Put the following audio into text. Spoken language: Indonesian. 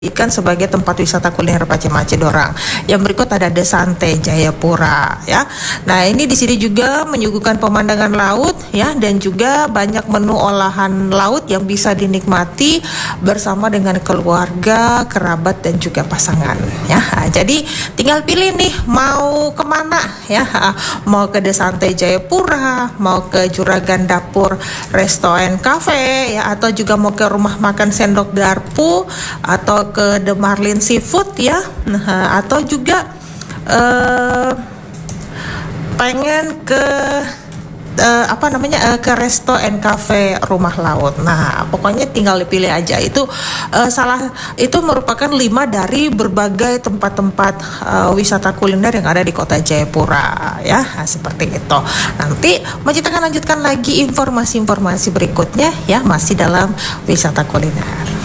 Ikan sebagai tempat wisata kuliner Pace-Mace Dorang. Yang berikut ada Desante Jayapura ya. Nah, ini di sini juga menyuguhkan pemandangan laut ya, dan juga banyak menu olahan laut yang bisa dinikmati bersama dengan keluarga, kerabat dan juga pasangan ya. Nah, jadi tinggal pilih nih mau kemana ya. Mau ke Desante Jayapura, mau ke Juragan Dapur Resto and Cafe ya, atau juga mau ke rumah makan Sendok Darpu, atau ke The Marlin Seafood ya, atau juga pengen ke ke Resto and Cafe Rumah Laut. Nah, pokoknya tinggal dipilih aja. Itu itu merupakan 5 dari berbagai tempat-tempat wisata kuliner yang ada di Kota Jayapura ya. Nah, seperti itu. Nanti Macit akan lanjutkan lagi informasi-informasi berikutnya ya, masih dalam wisata kuliner.